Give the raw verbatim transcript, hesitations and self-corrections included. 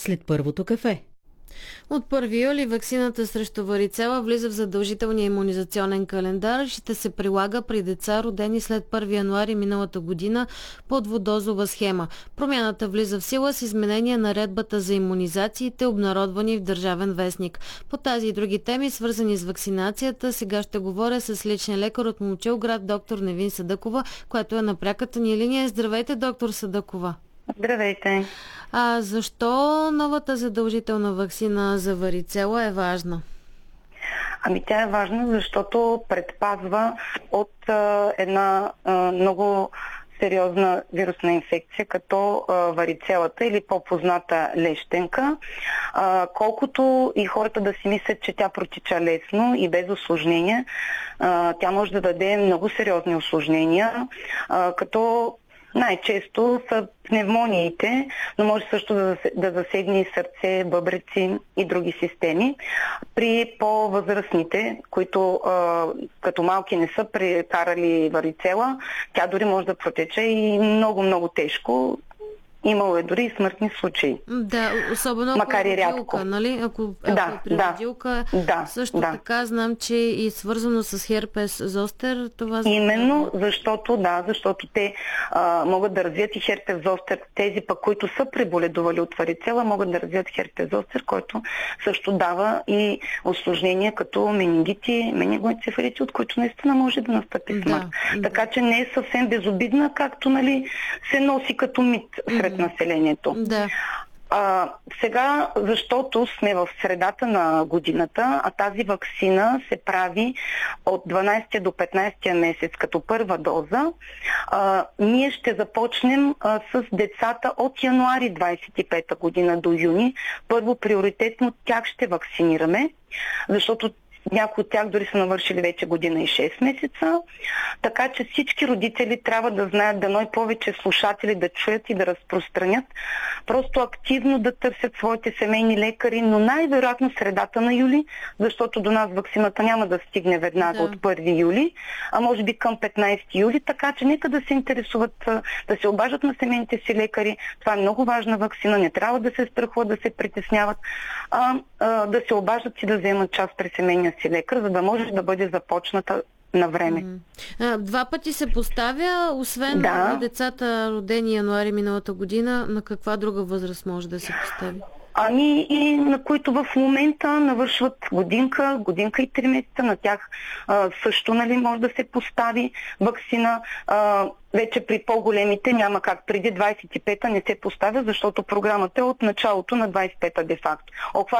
след първото кафе. От първи юли ваксината срещу варицела влиза в задължителния имунизационен календар и ще се прилага при деца, родени след първи януари миналата година по двудозова схема. Промяната влиза в сила с изменение на наредбата за имунизациите, обнародвани в Държавен вестник. По тази и други теми, свързани с вакцинацията, сега ще говоря с личния лекар от Момчилград, доктор Невин Садъкова, която е на пряката ни линия. Здравейте, доктор Садъкова. Здравейте. А защо новата задължителна ваксина за варицела е важна? Ами тя е важна, защото предпазва от а, една а, много сериозна вирусна инфекция, като а, варицелата или по-позната лещенка. А, колкото и хората да си мислят, че тя протича лесно и без усложнения, а, тя може да даде много сериозни усложнения, а, като най-често са пневмониите, но може също да, да засегне и сърце, бъбреци и други системи. При по-възрастните, които а, като малки не са прекарали варицела, тя дори може да протече и много-много тежко. Имало е дори и смъртни случаи. Да, особено макар ако е рядко. родилка, нали? Ако, да, ако е при да, родилка, да, също да. така знам, че и свързано с херпес зостер, това... Именно, защото, да, защото те а, могат да развият и херпес зостер. Тези пък, които са преболедували от варицела, могат да развият херпес зостер, който също дава и осложнения като менингити, менингоенцефалити, от които наистина може да настъпи смърт. Да, така да. че не е съвсем безобидна, както, нали, се носи като мит сред населението. Да. А, сега, защото сме в средата на годината, а тази ваксина се прави от дванадесети до петнадесети месец като първа доза, а, ние ще започнем а, с децата от януари двадесет и пета година до юни. Първо приоритетно тях ще вакцинираме, защото някои от тях дори са навършили вече година и шест месеца. Така че всички родители трябва да знаят, дано и повече слушатели да чуят и да разпространят. Просто активно да търсят своите семейни лекари, но най-вероятно средата на юли, защото до нас ваксината няма да стигне веднага да. От първи юли, а може би към петнадесети юли. Така че нека да се интересуват, да се обаждат на семейните си лекари. Това е много важна ваксина. Не трябва да се страхуват, да се притесняват, а, а да се обаждат и да вземат част при семейния си лекар, за да може да бъде започната на време. А, два пъти се поставя, освен да. на децата родени януари миналата година, на каква друга възраст може да се постави? Ами и на които в момента навършват годинка, годинка и три месеца, на тях а, също, нали, може да се постави ваксина. А, вече при по-големите няма как. Преди двадесет и пета не се поставя, защото програмата е от началото на двадесет и пета де-факто.